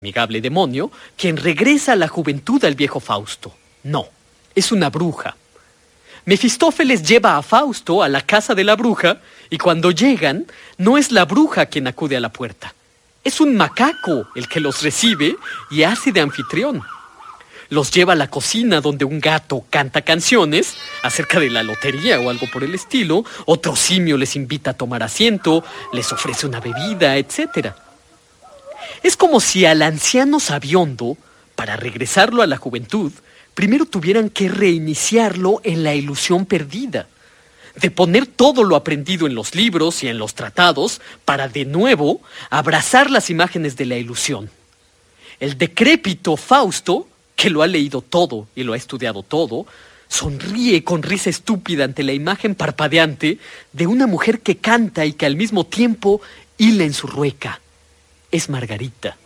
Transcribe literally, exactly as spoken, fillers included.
amigable demonio, quien regresa a la juventud al viejo Fausto. No, es una bruja. Mefistófeles lleva a Fausto a la casa de la bruja y cuando llegan, no es la bruja quien acude a la puerta. Es un macaco el que los recibe y hace de anfitrión. Los lleva a la cocina donde un gato canta canciones acerca de la lotería o algo por el estilo. Otro simio les invita a tomar asiento, les ofrece una bebida, etcétera. Es como si al anciano sabiondo, para regresarlo a la juventud, primero tuvieran que reiniciarlo en la ilusión perdida, de poner todo lo aprendido en los libros y en los tratados para de nuevo abrazar las imágenes de la ilusión. El decrépito Fausto, que lo ha leído todo y lo ha estudiado todo, sonríe con risa estúpida ante la imagen parpadeante de una mujer que canta y que al mismo tiempo hila en su rueca. Es Margarita.